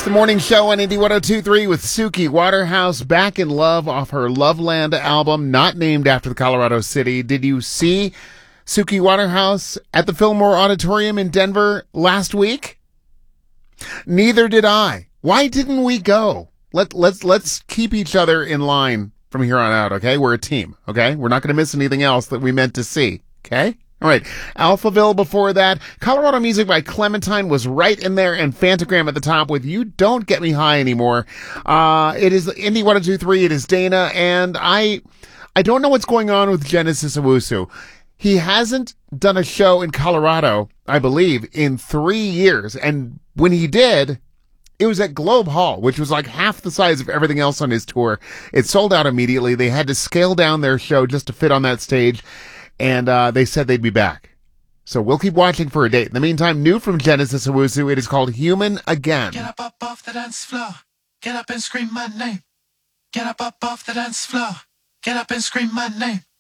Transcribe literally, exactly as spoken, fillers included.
It's the morning show on Indie one oh two point three with Suki Waterhouse, back in love off her Loveland album, not named after the Colorado city. Did you see Suki Waterhouse at the Fillmore Auditorium in Denver last week? Neither did I. Why didn't we go? Let, let's, let's keep each other in line from here on out, okay? We're a team, okay? We're not going to miss anything else that we meant to see, okay? All right. Alphaville before that. Colorado Music by Clementine was right in there, and Fantagram at the top with You Don't Get Me High Anymore. Uh, it is Indie one oh two point three. It is Dana, and I, I don't know what's going on with Genesis Owusu. He hasn't done a show in Colorado, I believe, in three years. And when he did, it was at Globe Hall, which was like half the size of everything else on his tour. It sold out immediately. They had to scale down their show just to fit on that stage. And uh, they said they'd be back. So we'll keep watching for a date. In the meantime, new from Genesis Owusu, it is called Human Again. Get up, up off the dance floor. Get up and scream my name. Get up, up off the dance floor. Get up and scream my name.